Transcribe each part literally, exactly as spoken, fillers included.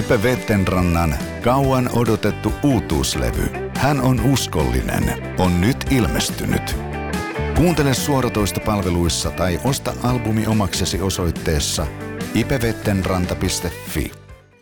Ipe Vettenrannan kauan odotettu uutuuslevy Hän on uskollinen on nyt ilmestynyt. Kuuntele suoratoistopalveluissa tai osta albumi omaksesi osoitteessa ipevettenranta piste fi.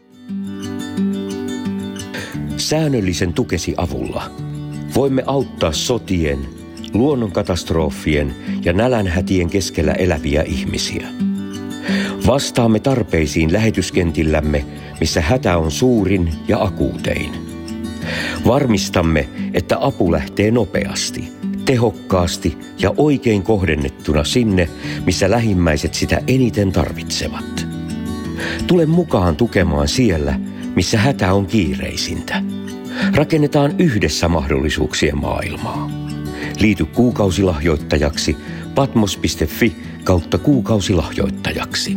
Säännöllisen tukesi avulla voimme auttaa sotien, luonnonkatastrofien ja nälänhätien keskellä eläviä ihmisiä. Vastaamme tarpeisiin lähetyskentillämme, missä hätä on suurin ja akuutein. Varmistamme, että apu lähtee nopeasti, tehokkaasti ja oikein kohdennettuna sinne, missä lähimmäiset sitä eniten tarvitsevat. Tule mukaan tukemaan siellä, missä hätä on kiireisintä. Rakennetaan yhdessä mahdollisuuksien maailmaa. Liity kuukausilahjoittajaksi patmos piste fi kautta kuukausilahjoittajaksi.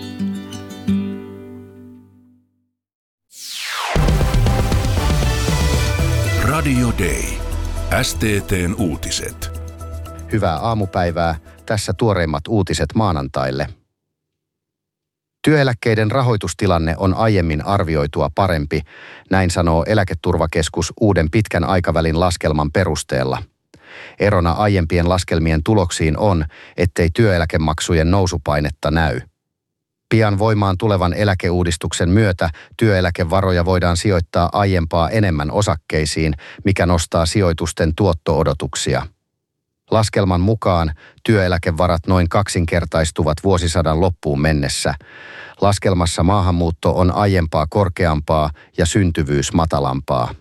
Radio Day. S T T:n uutiset. Hyvää aamupäivää. Tässä tuoreimmat uutiset maanantaille. Työeläkkeiden rahoitustilanne on aiemmin arvioitua parempi, näin sanoo Eläketurvakeskus uuden pitkän aikavälin laskelman perusteella. Erona aiempien laskelmien tuloksiin on, ettei työeläkemaksujen nousupainetta näy. Pian voimaan tulevan eläkeuudistuksen myötä työeläkevaroja voidaan sijoittaa aiempaa enemmän osakkeisiin, mikä nostaa sijoitusten tuotto-odotuksia. Laskelman mukaan työeläkevarat noin kaksinkertaistuvat vuosisadan loppuun mennessä. Laskelmassa maahanmuutto on aiempaa korkeampaa ja syntyvyys matalampaa.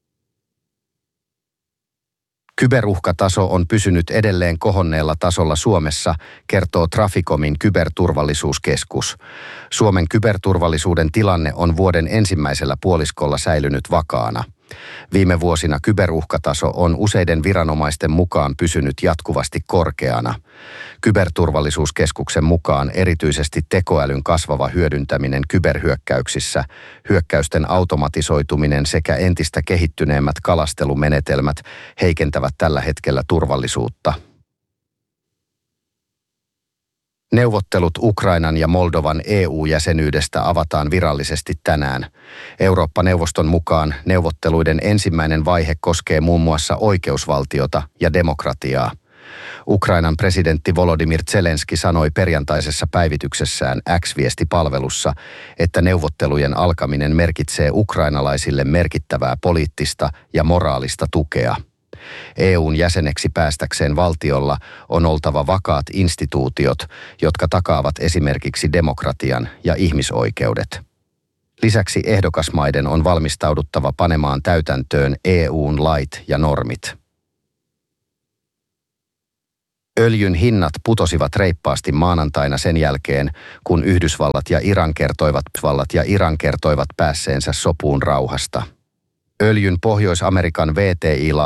Kyberuhkataso on pysynyt edelleen kohonneella tasolla Suomessa, kertoo Traficomin kyberturvallisuuskeskus. Suomen kyberturvallisuuden tilanne on vuoden ensimmäisellä puoliskolla säilynyt vakaana. Viime vuosina kyberuhkataso on useiden viranomaisten mukaan pysynyt jatkuvasti korkeana. Kyberturvallisuuskeskuksen mukaan erityisesti tekoälyn kasvava hyödyntäminen kyberhyökkäyksissä, hyökkäysten automatisoituminen sekä entistä kehittyneemmät kalastelumenetelmät heikentävät tällä hetkellä turvallisuutta. Neuvottelut Ukrainan ja Moldovan E U-jäsenyydestä avataan virallisesti tänään. Eurooppa-neuvoston mukaan neuvotteluiden ensimmäinen vaihe koskee muun muassa oikeusvaltiota ja demokratiaa. Ukrainan presidentti Volodymyr Zelenski sanoi perjantaisessa päivityksessään X-viestipalvelussa, että neuvottelujen alkaminen merkitsee ukrainalaisille merkittävää poliittista ja moraalista tukea. E U:n jäseneksi päästäkseen valtiolla on oltava vakaat instituutiot, jotka takaavat esimerkiksi demokratian ja ihmisoikeudet. Lisäksi ehdokasmaiden on valmistauduttava panemaan täytäntöön E U:n lait ja normit. Öljyn hinnat putosivat reippaasti maanantaina sen jälkeen, kun Yhdysvallat ja Iran kertoivat, Vallat ja Iran kertoivat päässeensä sopuun rauhasta. Öljyn Pohjois-Amerikan V T I